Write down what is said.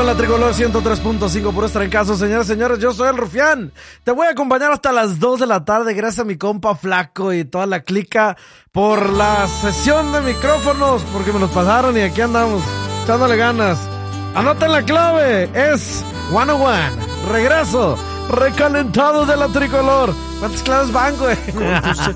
la Tricolor 103.5 por estar en caso, señores, señores. Yo soy el Rufián. Te voy a acompañar hasta las 2 de la tarde. Gracias a mi compa Flaco y toda la clica por la sesión de micrófonos, porque me los pasaron y aquí andamos echándole ganas. Anoten la clave, es 101. Regreso, recalentado de la Tricolor. ¿Cuántas claves van, güey? Con tus